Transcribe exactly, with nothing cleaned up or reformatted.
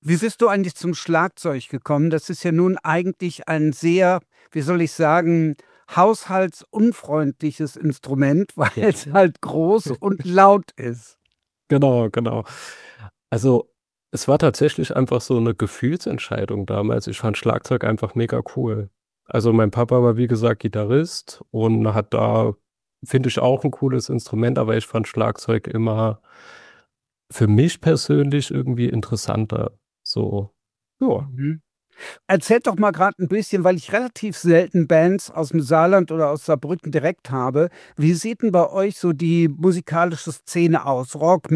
Wie bist du eigentlich zum Schlagzeug gekommen? Das ist ja nun eigentlich ein sehr, wie soll ich sagen, haushaltsunfreundliches Instrument, weil es halt groß und laut ist. Genau, genau. Also, es war tatsächlich einfach so 'ne Gefühlsentscheidung damals. Ich fand Schlagzeug einfach mega cool. Also, mein Papa war, wie gesagt, Gitarrist und hat da finde ich auch 'n cooles Instrument, aber ich fand Schlagzeug immer für mich persönlich irgendwie interessanter. So, ja. Mhm. Erzählt doch mal grad 'n bisschen, weil ich relativ selten Bands aus'm Saarland oder aus Saarbrücken direkt habe. Wie sieht 'n bei euch so die musikalische Szene aus? Rock,